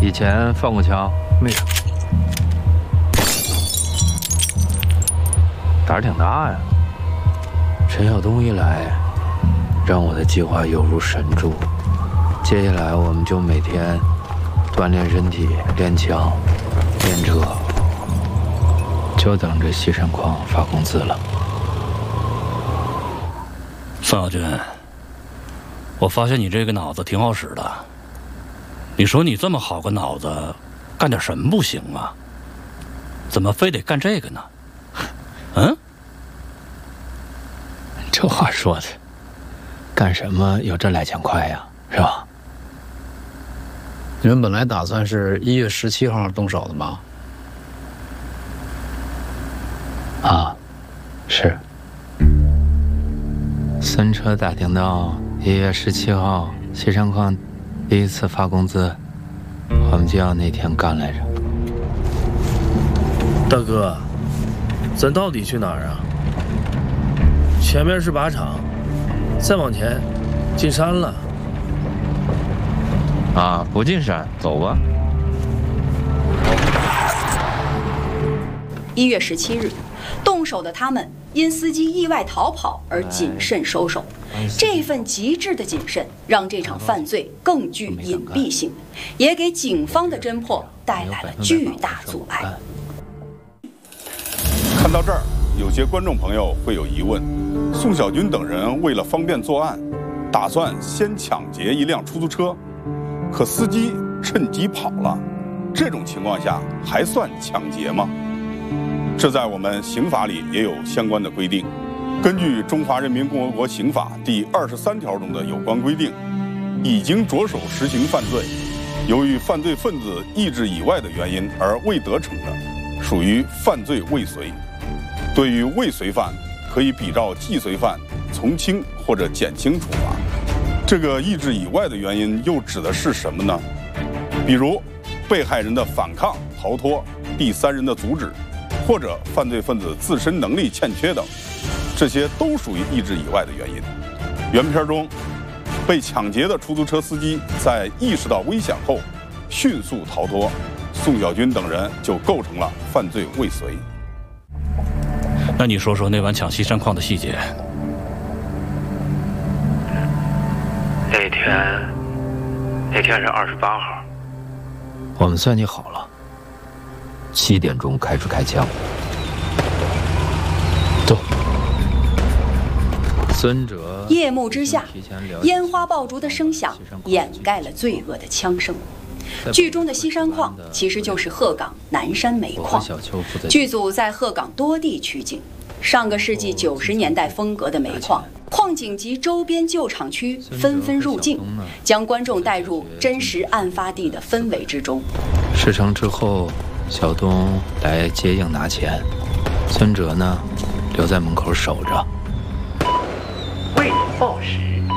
以前放过枪， 没有。 胆儿挺大呀。陈晓东一来，让我的计划犹如神助。接下来我们就每天锻炼身体，练枪，练车，就等着西山矿发工资了。 宋小军，我发现你这个脑子挺好使的。你说你这么好个脑子，干点什么不行啊？怎么非得干这个呢？嗯？ 这话说的，干什么有这2千块呀？是吧？ 你们本来打算是1月17号动手的吗？ 啊，是。孙车打听到1月17号西山矿第一次发工资，我们就要那天干来着。 大哥，咱到底去哪儿啊？前面是靶场，再往前进山了。 啊，不进山，走吧。 1月17日，动手的他们因司机意外逃跑而谨慎收手。这份极致的谨慎，让这场犯罪更具隐蔽性，也给警方的侦破带来了巨大阻碍。 看到这儿，有些观众朋友会有疑问：宋小军等人为了方便作案，打算先抢劫一辆出租车，可司机趁机跑了，这种情况下还算抢劫吗？这在我们刑法里也有相关的规定。根据《中华人民共和国刑法》第23条中的有关规定，已经着手实行犯罪，由于犯罪分子意志以外的原因而未得逞的，属于犯罪未遂。对于未遂犯，可以比照既遂犯从轻或者减轻处罚。这个意志以外的原因又指的是什么呢？比如被害人的反抗、逃脱、第三人的阻止，或者犯罪分子自身能力欠缺等，这些都属于意志以外的原因。原片中，被抢劫的出租车司机在意识到危险后迅速逃脱，宋小军等人就构成了犯罪未遂。 那你说说那晚抢西山矿的细节。 那天是28号，我们算计好了，7点钟开始开枪。走。孙哲。 夜幕之下，烟花爆竹的声响掩盖了罪恶的枪声。剧中的西山矿其实就是鹤岗南山煤矿。剧组在鹤岗多地取景，上个世纪90年代风格的煤矿，矿井及周边旧厂区纷纷入境，将观众带入真实案发地的氛围之中。 事成之后，小东来接应拿钱，孙哲呢留在门口守着。 为你报时。